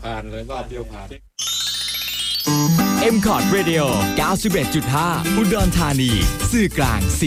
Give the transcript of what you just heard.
ผ่านเลยรอบเดียวผ่าน M-Cot Radio 91.5 อุดรธานีสื่อกลาง